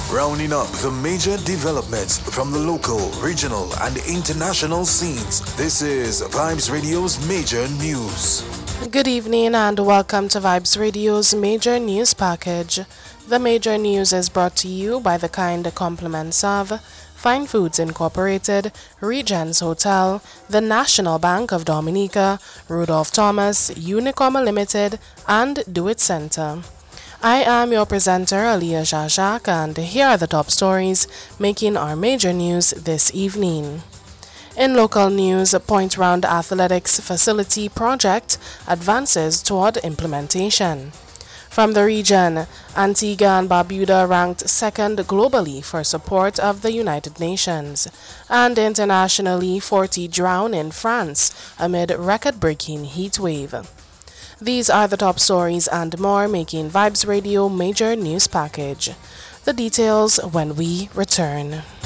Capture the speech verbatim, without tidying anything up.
Rounding up the major developments from the local, regional, and international scenes. This is Vibes Radio's Major News. Good evening and welcome to Vibes Radio's Major News Package. The Major News is brought to you by the kind compliments of Fine Foods Incorporated, Regents Hotel, the National Bank of Dominica, Rudolph Thomas, Unicom Limited, and Do It Center. I am your presenter, Aliyah Jajak, and here are the top stories making our major news this evening. In local news, Point Round Athletics Facility Project advances toward implementation. From the region, Antigua and Barbuda ranked second globally for support of the United Nations. And internationally, forty drown in France amid record-breaking heat wave. These are the top stories and more making Vibes Radio Major News Package. The details when we return.